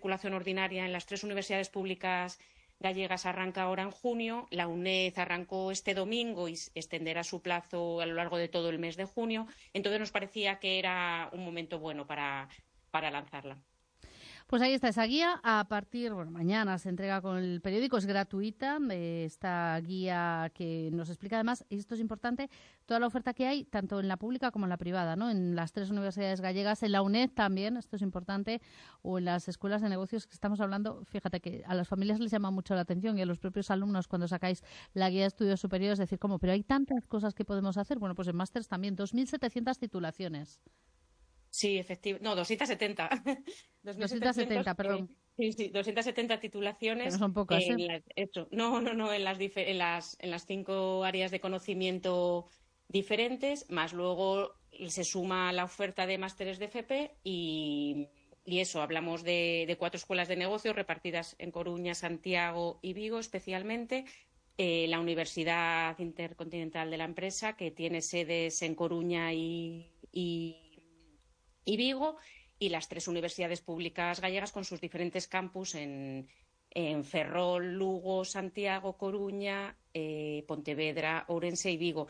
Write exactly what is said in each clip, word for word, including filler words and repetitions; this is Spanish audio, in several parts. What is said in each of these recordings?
matriculación ordinaria en las tres universidades públicas gallegas arranca ahora en junio. La UNED arrancó este domingo y extenderá su plazo a lo largo de todo el mes de junio. Entonces nos parecía que era un momento bueno para, para lanzarla. Pues ahí está esa guía. A partir, bueno, mañana se entrega con el periódico, es gratuita. Eh, esta guía que nos explica además, y esto es importante, toda la oferta que hay, tanto en la pública como en la privada, ¿no? En las tres universidades gallegas, en la UNED también, esto es importante, o en las escuelas de negocios que estamos hablando. Fíjate que a las familias les llama mucho la atención y a los propios alumnos cuando sacáis la guía de estudios superiores, decir, ¿cómo? Pero hay tantas cosas que podemos hacer. Bueno, pues en másters también, dos mil setecientas titulaciones. Sí, efectivamente. No, doscientas setenta. doscientas setenta, perdón. Eh, sí, sí, doscientas setenta titulaciones. Pero son pocas, ¿eh? En la, eso, no, no, no, en las, en, las, en las cinco áreas de conocimiento diferentes, más luego se suma la oferta de másteres de F P y, y eso, hablamos de, de cuatro escuelas de negocios repartidas en Coruña, Santiago y Vigo especialmente. Eh, la Universidad Intercontinental de la Empresa, que tiene sedes en Coruña y, y y Vigo, y las tres universidades públicas gallegas con sus diferentes campus en, en Ferrol, Lugo, Santiago, Coruña, eh, Pontevedra, Ourense y Vigo.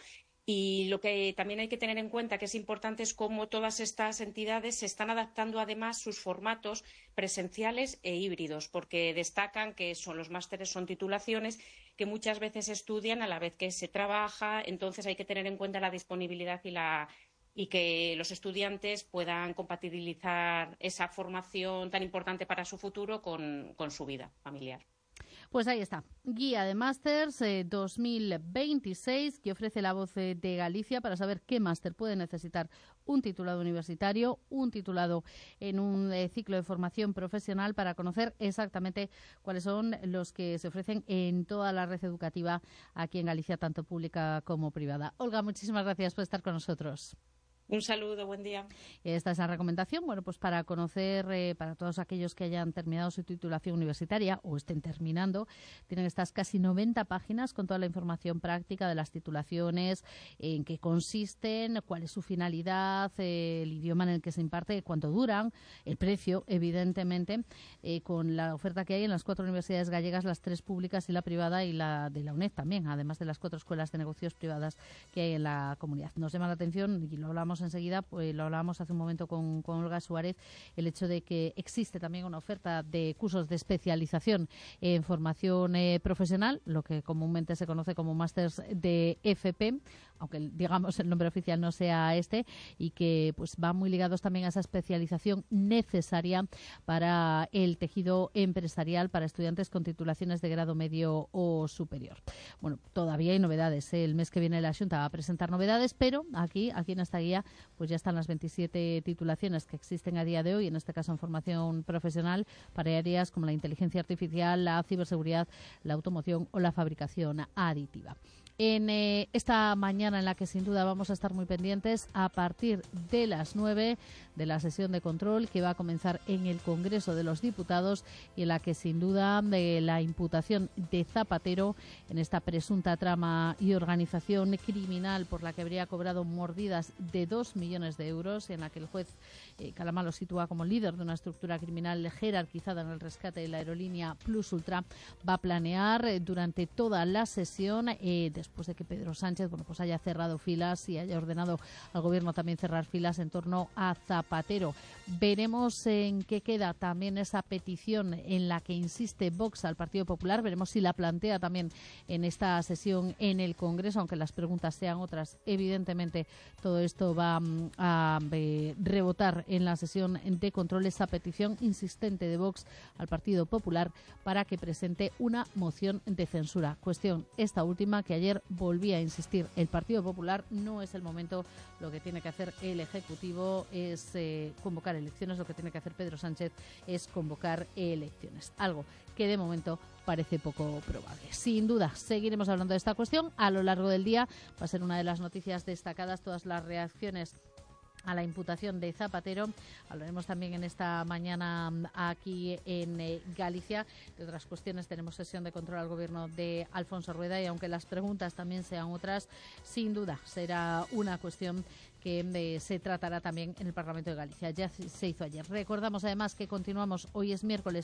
Y lo que también hay que tener en cuenta que es importante es cómo todas estas entidades se están adaptando además sus formatos presenciales e híbridos, porque destacan que son los másteres son titulaciones que muchas veces estudian a la vez que se trabaja, entonces hay que tener en cuenta la disponibilidad y la y que los estudiantes puedan compatibilizar esa formación tan importante para su futuro con, con su vida familiar. Pues ahí está, Guía de Másters eh, dos mil veintiséis, que ofrece La Voz de Galicia para saber qué máster puede necesitar un titulado universitario, un titulado en un eh, ciclo de formación profesional, para conocer exactamente cuáles son los que se ofrecen en toda la red educativa aquí en Galicia, tanto pública como privada. Olga, muchísimas gracias por estar con nosotros. Un saludo, buen día. Esta es la recomendación, bueno, pues para conocer, eh, para todos aquellos que hayan terminado su titulación universitaria o estén terminando, tienen estas casi noventa páginas con toda la información práctica de las titulaciones, en qué consisten, cuál es su finalidad, eh, el idioma en el que se imparte, cuánto duran, el precio, evidentemente, eh, con la oferta que hay en las cuatro universidades gallegas, las tres públicas y la privada, y la de la UNED también, además de las cuatro escuelas de negocios privadas que hay en la comunidad. Nos llama la atención, y lo hablamos enseguida, pues lo hablábamos hace un momento con, con Olga Suárez, el hecho de que existe también una oferta de cursos de especialización en formación eh, profesional, lo que comúnmente se conoce como másters de F P, aunque digamos el nombre oficial no sea este, y que pues van muy ligados también a esa especialización necesaria para el tejido empresarial para estudiantes con titulaciones de grado medio o superior. Bueno, todavía hay novedades, ¿eh? El mes que viene la Xunta va a presentar novedades, pero aquí, aquí en esta guía pues ya están las veintisiete titulaciones que existen a día de hoy, en este caso en formación profesional, para áreas como la inteligencia artificial, la ciberseguridad, la automoción o la fabricación aditiva. En eh, esta mañana en la que sin duda vamos a estar muy pendientes a partir de las nueve de la sesión de control que va a comenzar en el Congreso de los Diputados, y en la que sin duda de la imputación de Zapatero en esta presunta trama y organización criminal por la que habría cobrado mordidas de dos millones de euros, en la que el juez eh, Calamar lo sitúa como líder de una estructura criminal jerarquizada en el rescate de la aerolínea Plus Ultra, va a planear eh, durante toda la sesión eh, de después de que Pedro Sánchez bueno, pues haya cerrado filas y haya ordenado al Gobierno también cerrar filas en torno a Zapatero. Veremos en qué queda también esa petición en la que insiste Vox al Partido Popular. Veremos si la plantea también en esta sesión en el Congreso, aunque las preguntas sean otras. Evidentemente, todo esto va a eh, rebotar en la sesión de control, esa petición insistente de Vox al Partido Popular para que presente una moción de censura. Cuestión esta última que ayer volvía a insistir el Partido Popular. No es el momento, lo que tiene que hacer el Ejecutivo es eh, convocar elecciones, lo que tiene que hacer Pedro Sánchez es convocar elecciones, algo que de momento parece poco probable. Sin duda, seguiremos hablando de esta cuestión a lo largo del día. Va a ser una de las noticias destacadas todas las reacciones a la imputación de Zapatero. Hablaremos también en esta mañana aquí en eh, Galicia. De otras cuestiones, tenemos sesión de control al Gobierno de Alfonso Rueda, y aunque las preguntas también sean otras, sin duda será una cuestión que eh, se tratará también en el Parlamento de Galicia. Ya se hizo ayer. Recordamos además que continuamos, hoy es miércoles,